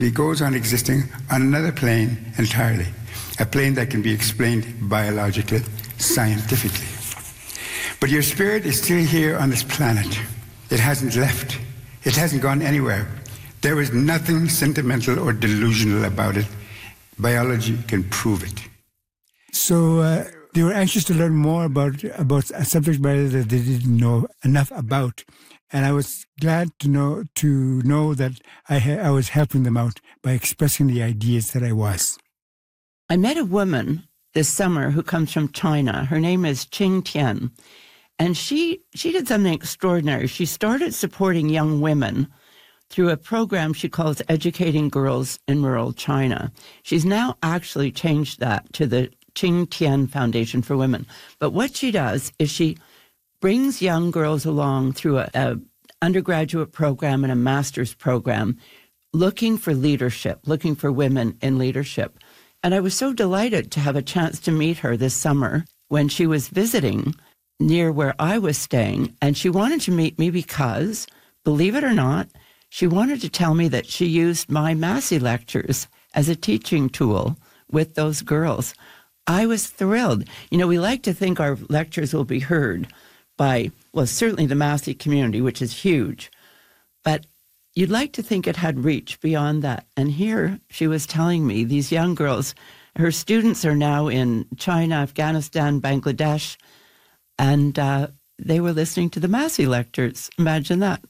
He goes on existing on another plane entirely, a plane that can be explained biologically, scientifically. But your spirit is still here on this planet. It hasn't left. It hasn't gone anywhere. There is nothing sentimental or delusional about it. Biology can prove it. So they were anxious to learn more about a subject matter that they didn't know enough about. And I was glad to know that I was helping them out by expressing the ideas that I was. I met a woman this summer who comes from China. Her name is Qing Tian. And she did something extraordinary. She started supporting young women through a program she calls Educating Girls in Rural China. She's now actually changed that to the Qing Tian Foundation for Women. But what she does is she brings young girls along through a undergraduate program and a master's program, looking for leadership, looking for women in leadership. And I was so delighted to have a chance to meet her this summer when she was visiting near where I was staying. And she wanted to meet me because, believe it or not, she wanted to tell me that she used my Massey lectures as a teaching tool with those girls. I was thrilled. We like to think our lectures will be heard by, well, certainly the Massey community, which is huge. But you'd like to think it had reach beyond that. And here she was telling me these young girls, her students are now in China, Afghanistan, Bangladesh, and they were listening to the Massey lectures. Imagine that.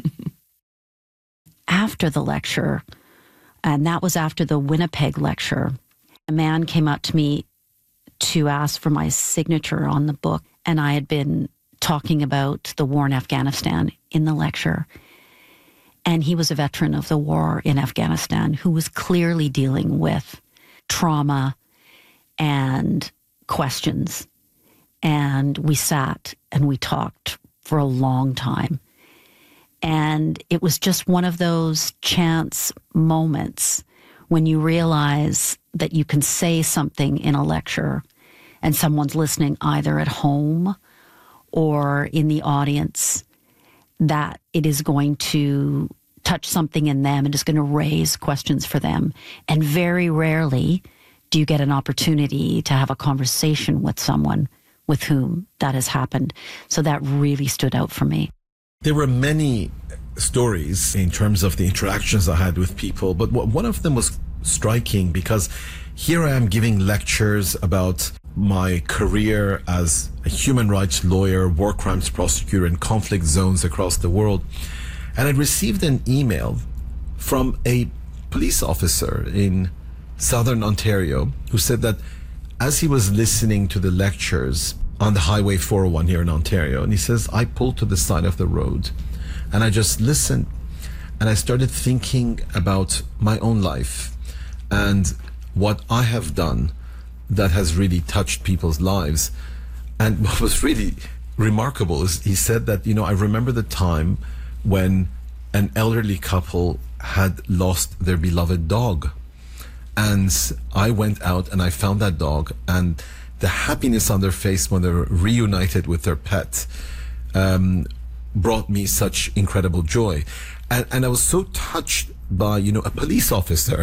After the lecture, and that was after the Winnipeg lecture, a man came up to me to ask for my signature on the book, and I had been talking about the war in Afghanistan in the lecture. And he was a veteran of the war in Afghanistan who was clearly dealing with trauma and questions. And we sat and we talked for a long time. And it was just one of those chance moments when you realize that you can say something in a lecture and someone's listening either at home or in the audience, that it is going to touch something in them and is going to raise questions for them. And very rarely do you get an opportunity to have a conversation with someone with whom that has happened. So that really stood out for me. There were many stories in terms of the interactions I had with people, but one of them was striking because here I am giving lectures about my career as a human rights lawyer, war crimes prosecutor in conflict zones across the world. And I received an email from a police officer in Southern Ontario who said that as he was listening to the lectures on the Highway 401 here in Ontario, and he says, I pulled to the side of the road and I just listened and I started thinking about my own life and what I have done that has really touched people's lives. And what was really remarkable is he said that, I remember the time when an elderly couple had lost their beloved dog. And I went out and I found that dog, and the happiness on their face when they were reunited with their pet brought me such incredible joy. And I was so touched by, a police officer,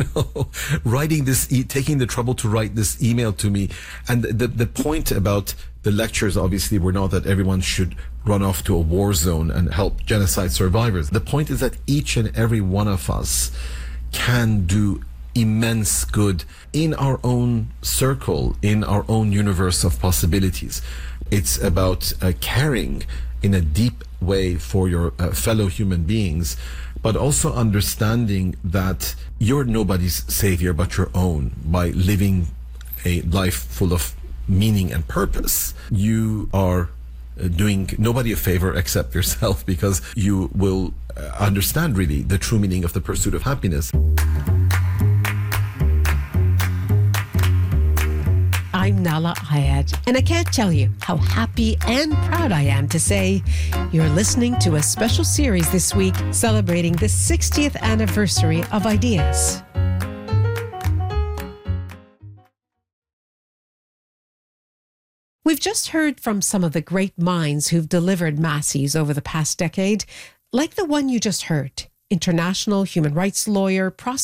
writing this, taking the trouble to write this email to me. And the point about the lectures, obviously, were not that everyone should run off to a war zone and help genocide survivors. The point is that each and every one of us can do immense good in our own circle, in our own universe of possibilities. It's about caring in a deep way for your fellow human beings, but also understanding that you're nobody's savior but your own. By living a life full of meaning and purpose, you are doing nobody a favor except yourself, because you will understand really the true meaning of the pursuit of happiness. I'm Nahlah Ayed, and I can't tell you how happy and proud I am to say you're listening to a special series this week celebrating the 60th anniversary of Ideas. We've just heard from some of the great minds who've delivered Masseys over the past decade, like the one you just heard, international human rights lawyer, prosecutor,